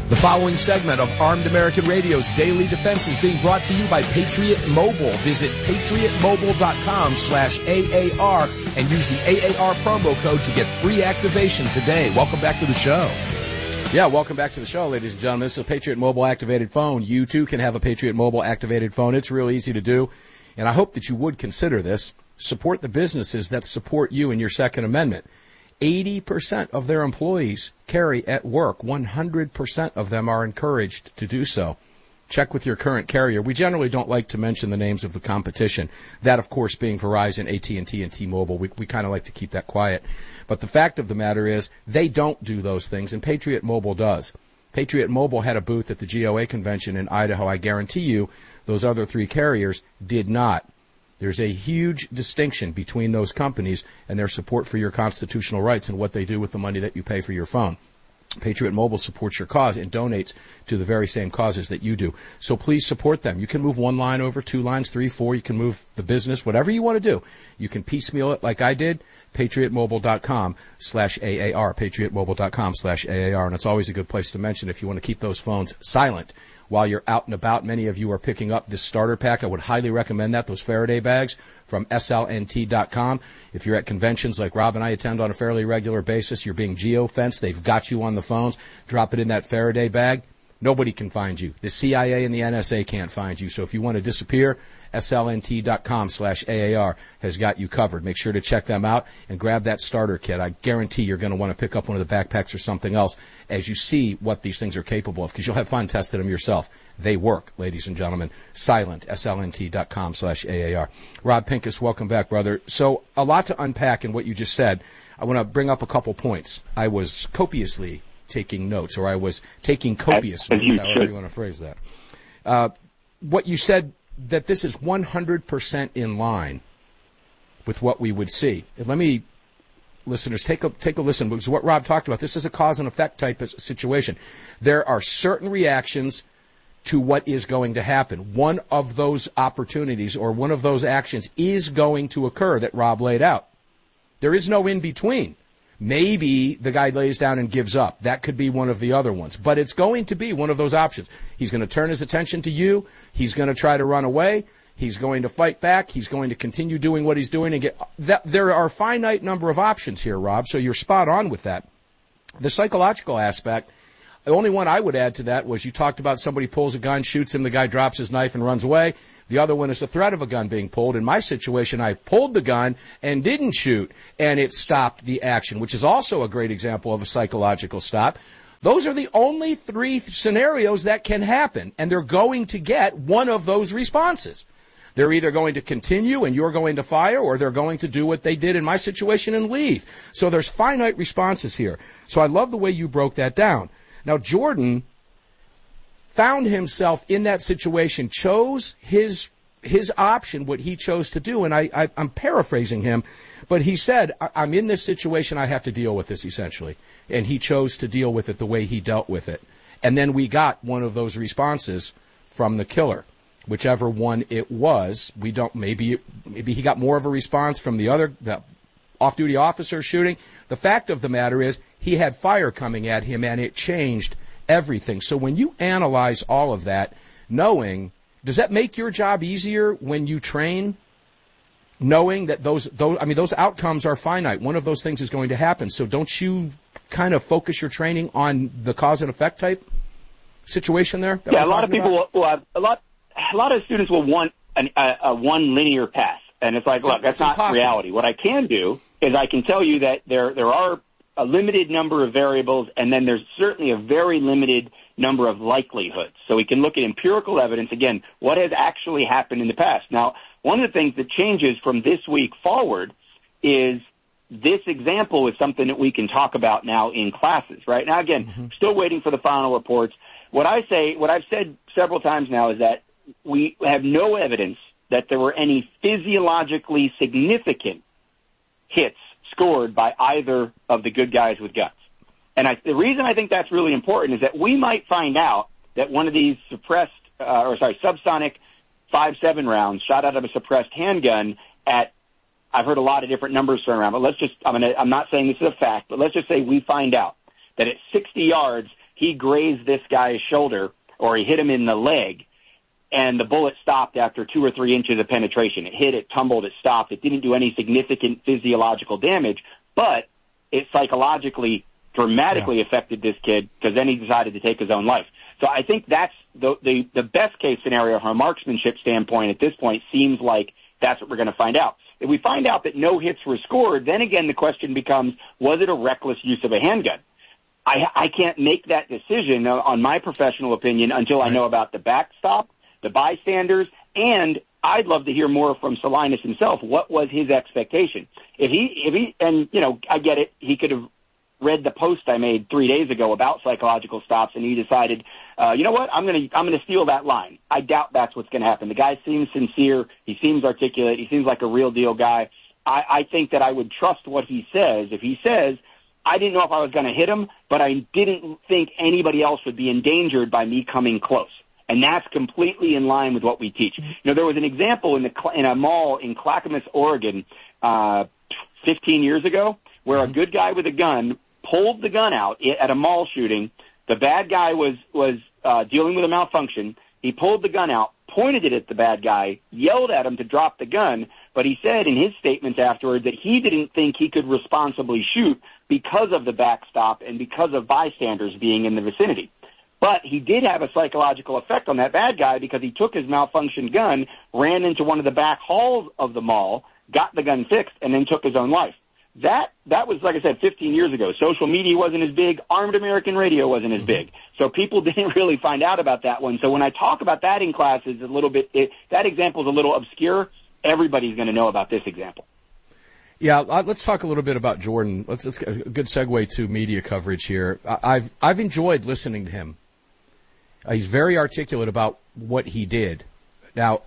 The following segment of Armed American Radio's Daily Defense is being brought to you by Patriot Mobile. Visit patriotmobile.com/AAR and use the AAR promo code to get free activation today. Welcome back to the show. Yeah, welcome back to the show, ladies and gentlemen. This is a Patriot Mobile activated phone. You, too, can have a Patriot Mobile activated phone. It's real easy to do, and I hope that you would consider this. Support the businesses that support you in your Second Amendment. 80% of their employees carry at work. 100% of them are encouraged to do so. Check with your current carrier. We generally don't like to mention the names of the competition. That, of course, being Verizon, AT&T, and T-Mobile. We kind of like to keep that quiet. But the fact of the matter is they don't do those things, and Patriot Mobile does. Patriot Mobile had a booth at the GOA convention in Idaho. I guarantee you those other three carriers did not. There's a huge distinction between those companies and their support for your constitutional rights and what they do with the money that you pay for your phone. Patriot Mobile supports your cause and donates to the very same causes that you do. So please support them. You can move one line over, 2 lines, 3, 4. You can move the business, whatever you want to do. You can piecemeal it like I did. PatriotMobile.com/AAR. PatriotMobile.com/AAR. And it's always a good place to mention if you want to keep those phones silent while you're out and about. Many of you are picking up this starter pack. I would highly recommend that, those Faraday bags from SLNT.com. If you're at conventions like Rob and I attend on a fairly regular basis, you're being geo-fenced, they've got you on the phones, drop it in that Faraday bag. Nobody can find you. The CIA and the NSA can't find you. So if you want to disappear, SLNT.com/AAR has got you covered. Make sure to check them out and grab that starter kit. I guarantee you're going to want to pick up one of the backpacks or something else as you see what these things are capable of, because you'll have fun testing them yourself. They work, ladies and gentlemen. Silent, SLNT.com/AAR. Rob Pincus, welcome back, brother. So a lot to unpack in what you just said. I want to bring up a couple points. I was copiously taking notes, or I was taking copious notes, however you want to phrase that. What you said, that this is 100% in line with what we would see. And let me, listeners, take a listen, because what Rob talked about, this is a cause and effect type of situation. There are certain reactions to what is going to happen. One of those opportunities or one of those actions is going to occur that Rob laid out. There is no in between. Maybe the guy lays down and gives up. That could be one of the other ones. But it's going to be one of those options. He's going to turn his attention to you. He's going to try to run away. He's going to fight back. He's going to continue doing what he's doing and get that. There are a finite number of options here, Rob, so you're spot on with that. The psychological aspect, the only one I would add to that was you talked about somebody pulls a gun, shoots him, the guy drops his knife and runs away. The other one is the threat of a gun being pulled. In my situation, I pulled the gun and didn't shoot, and it stopped the action, which is also a great example of a psychological stop. Those are the only 3 scenarios that can happen, and they're going to get one of those responses. They're either going to continue and you're going to fire, or they're going to do what they did in my situation and leave. So there's finite responses here. So I love the way you broke that down. Now, Jordan found himself in that situation, chose his option, what he chose to do, and I'm paraphrasing him, but he said, I'm in this situation, I have to deal with this, essentially. And he chose to deal with it the way he dealt with it. And then we got one of those responses from the killer. Whichever one it was, we don't, maybe he got more of a response from the off-duty officer shooting. The fact of the matter is, he had fire coming at him, and it changed everything. So when you analyze all of that, knowing, does that make your job easier when you train? Knowing that those outcomes are finite. One of those things is going to happen. So don't you kind of focus your training on the cause and effect type situation there? Yeah, a lot of people will have, a lot of students will want a one linear path. And it's like, look, that's not reality. What I can do is I can tell you that there are a limited number of variables, and then there's certainly a very limited number of likelihoods. So we can look at empirical evidence, again, what has actually happened in the past. Now, one of the things that changes from this week forward is this example is something that we can talk about now in classes, right? Now, again, still waiting for the final reports. What I've said several times now is that we have no evidence that there were any physiologically significant hits scored by either of the good guys with guns. And the reason I think that's really important is that we might find out that one of these subsonic 5.7 rounds shot out of a suppressed handgun at, I've heard a lot of different numbers thrown around, but I'm not saying this is a fact, but let's just say we find out that at 60 yards, he grazed this guy's shoulder or he hit him in the leg, and the bullet stopped after 2 or 3 inches of penetration. It hit, it tumbled, it stopped. It didn't do any significant physiological damage, but it psychologically dramatically affected this kid because then he decided to take his own life. So I think that's the best case scenario from a marksmanship standpoint at this point. Seems like that's what we're going to find out. If we find out that no hits were scored, then again the question becomes, was it a reckless use of a handgun? I can't make that decision on my professional opinion until I know about the backstop, the bystanders, and I'd love to hear more from Salinas himself. What was his expectation? If he, and you know, I get it. He could have read the post I made 3 days ago about psychological stops, and he decided, you know what, I'm gonna steal that line. I doubt that's what's going to happen. The guy seems sincere. He seems articulate. He seems like a real deal guy. I think that I would trust what he says. If he says, I didn't know if I was going to hit him, but I didn't think anybody else would be endangered by me coming close. And that's completely in line with what we teach. You know, there was an example in a mall in Clackamas, Oregon, 15 years ago, where a good guy with a gun pulled the gun out at a mall shooting. The bad guy was dealing with a malfunction. He pulled the gun out, pointed it at the bad guy, yelled at him to drop the gun, but he said in his statements afterward that he didn't think he could responsibly shoot because of the backstop and because of bystanders being in the vicinity. But he did have a psychological effect on that bad guy because he took his malfunctioned gun, ran into one of the back halls of the mall, got the gun fixed, and then took his own life. That was, like I said, 15 years ago. Social media wasn't as big. Armed American Radio wasn't as big. So people didn't really find out about that one. So when I talk about that in classes a little bit, that example is a little obscure. Everybody's going to know about this example. Yeah, let's talk a little bit about Jordan. Let's a good segue to media coverage here. I've enjoyed listening to him. He's very articulate about what he did. Now,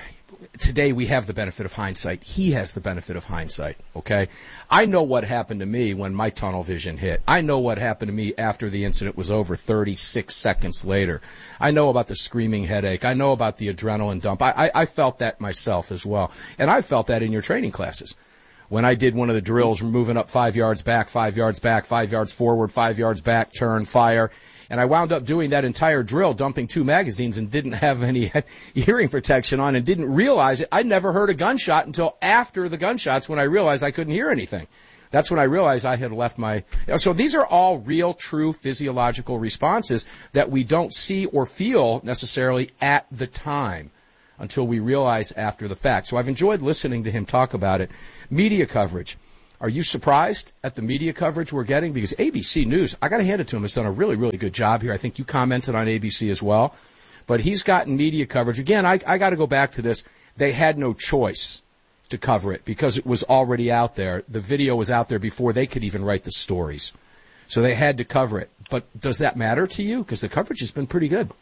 today we have the benefit of hindsight. He has the benefit of hindsight, okay? I know what happened to me when my tunnel vision hit. I know what happened to me after the incident was over 36 seconds later. I know about the screaming headache. I know about the adrenaline dump. I felt that myself as well. And I felt that in your training classes. When I did one of the drills, moving up 5 yards back, 5 yards back, 5 yards forward, 5 yards back, turn, fire. And I wound up doing that entire drill, dumping 2 magazines and didn't have any hearing protection on and didn't realize it. I never heard a gunshot until after the gunshots when I realized I couldn't hear anything. That's when I realized I had left my... So these are all real, true physiological responses that we don't see or feel necessarily at the time until we realize after the fact. So I've enjoyed listening to him talk about it. Media coverage. Are you surprised at the media coverage we're getting? Because ABC News, I got to hand it to him, has done a really, really good job here. I think you commented on ABC as well. But he's gotten media coverage. Again, I got to go back to this. They had no choice to cover it because it was already out there. The video was out there before they could even write the stories. So they had to cover it. But does that matter to you? Because the coverage has been pretty good.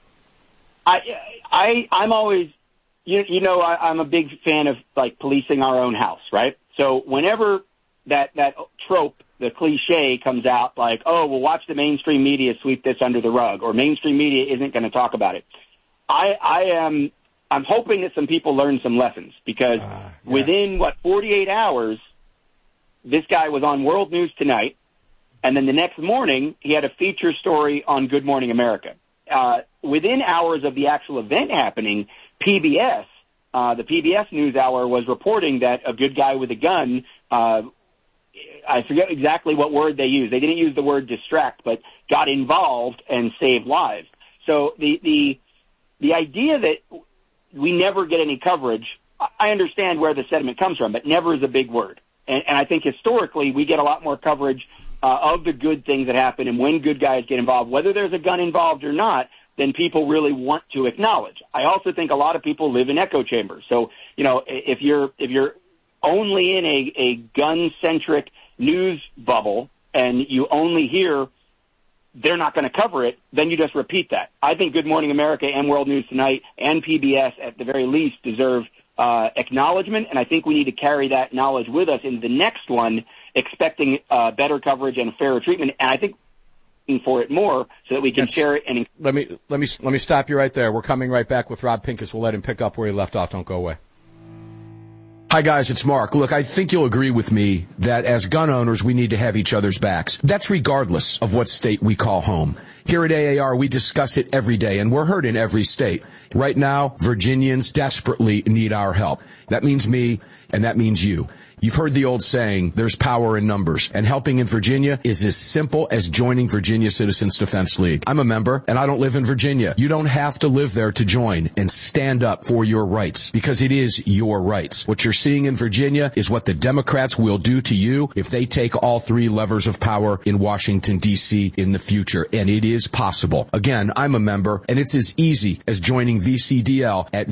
I'm always, you know, I'm a big fan of, like, policing our own house, right? So whenever that trope, the cliche comes out like, oh, well, watch the mainstream media sweep this under the rug, or mainstream media isn't going to talk about it. I'm hoping that some people learn some lessons because within 48 hours, this guy was on World News Tonight, and then the next morning he had a feature story on Good Morning America. Within hours of the actual event happening, PBS, the PBS NewsHour was reporting that a good guy with a gun, I forget exactly what word they used. They didn't use the word distract, but got involved and saved lives. So the idea that we never get any coverage, I understand where the sentiment comes from, but never is a big word. And I think historically we get a lot more coverage of the good things that happen and when good guys get involved, whether there's a gun involved or not, then people really want to acknowledge. I also think a lot of people live in echo chambers. So, you know, if you're only in a gun-centric news bubble and you only hear they're not going to cover it, then you just repeat that. I think Good Morning America and World News Tonight and PBS at the very least deserve acknowledgement, and I think we need to carry that knowledge with us in the next one, expecting better coverage and fairer treatment. And I think for it more so that we can share it. And let me stop you right there. We're coming right back with Rob Pincus. We'll let him pick up where he left off. Don't go away. Hi guys, it's Mark. Look, I think you'll agree with me that as gun owners, we need to have each other's backs. That's regardless of what state we call home. Here at AAR, we discuss it every day, and we're heard in every state. Right now, Virginians desperately need our help. That means me, and that means you. You've heard the old saying, there's power in numbers, and helping in Virginia is as simple as joining Virginia Citizens Defense League. I'm a member, and I don't live in Virginia. You don't have to live there to join and stand up for your rights, because it is your rights. What you're seeing in Virginia is what the Democrats will do to you if they take all three levers of power in Washington, D.C. in the future, and it is possible. Again, I'm a member, and it's as easy as joining VCDL at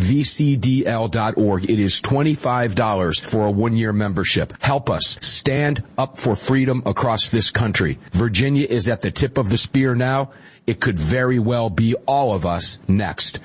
vcdl.org. It is $25 for a one-year membership. Help us stand up for freedom across this country. Virginia is at the tip of the spear now. It could very well be all of us next.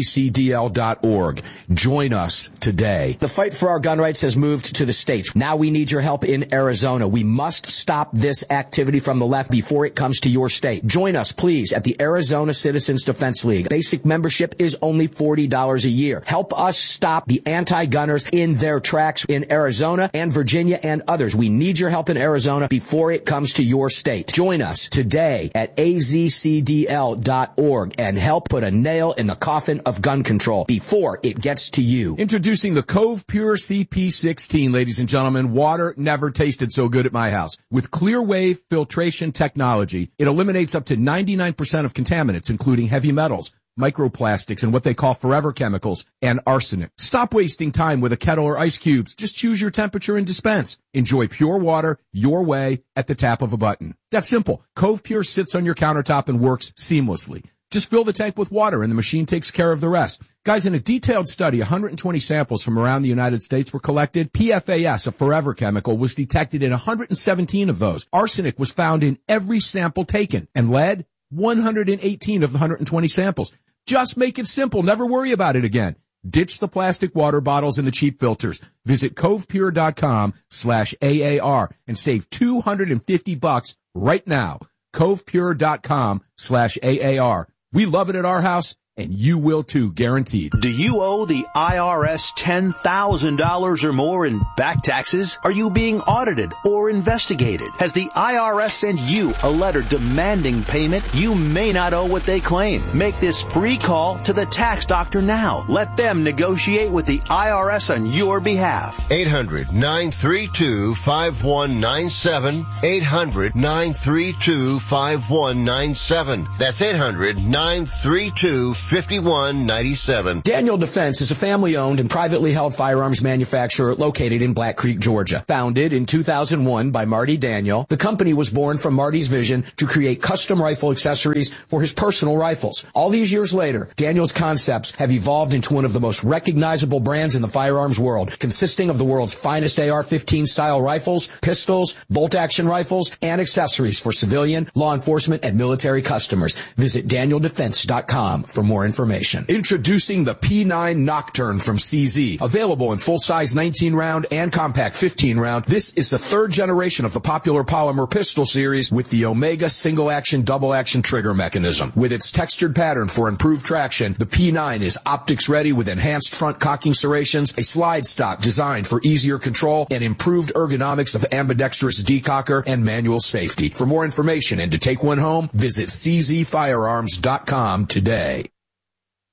VCDL.org. Join us today. The fight for our gun rights has moved to the states. Now we need your help in Arizona. We must stop this activity from the left before it comes to your state. Join us, please, at the Arizona Citizens Defense League. Basic membership is only $40 a year. Help us stop the anti-gunners in their tracks in Arizona and Virginia and others. We need your help in Arizona before it comes to your state. Join us today at AZCDL.org and help put a nail in the coffin of gun control before it gets to you. Introducing the Cove Pure CP16, ladies and gentlemen. Water never tasted so good at my house. With clear wave filtration technology, it eliminates up to 99% of contaminants, including heavy metals, microplastics, and what they call forever chemicals, and arsenic. Stop wasting time with a kettle or ice cubes. Just choose your temperature and dispense. Enjoy pure water your way at the tap of a button. That's simple. Cove Pure sits on your countertop and works seamlessly. Just fill the tank with water and the machine takes care of the rest. Guys, in a detailed study, 120 samples from around the United States were collected. PFAS, a forever chemical, was detected in 117 of those. Arsenic was found in every sample taken, and lead, 118 of the 120 samples. Just make it simple. Never worry about it again. Ditch the plastic water bottles and the cheap filters. Visit covepure.com/AAR and save $250 right now. covepure.com/AAR. We love it at our house, and you will too, guaranteed. Do you owe the IRS $10,000 or more in back taxes? Are you being audited or investigated? Has the IRS sent you a letter demanding payment? You may not owe what they claim. Make this free call to the tax doctor now. Let them negotiate with the IRS on your behalf. 800-932-5197. 800-932-5197. That's 800-932-5197. 5197. Daniel Defense is a family-owned and privately held firearms manufacturer located in Black Creek, Georgia. Founded in 2001 by Marty Daniel, the company was born from Marty's vision to create custom rifle accessories for his personal rifles. All these years later, Daniel's concepts have evolved into one of the most recognizable brands in the firearms world, consisting of the world's finest AR-15 style rifles, pistols, bolt-action rifles, and accessories for civilian, law enforcement, and military customers. Visit DanielDefense.com for more information. Introducing the P9 Nocturne from CZ. Available in full-size 19-round and compact 15-round, this is the third generation of the popular polymer pistol series with the Omega single-action, double-action trigger mechanism. With its textured pattern for improved traction, the P9 is optics-ready with enhanced front cocking serrations, a slide stop designed for easier control, and improved ergonomics of ambidextrous decocker and manual safety. For more information and to take one home, visit czfirearms.com today.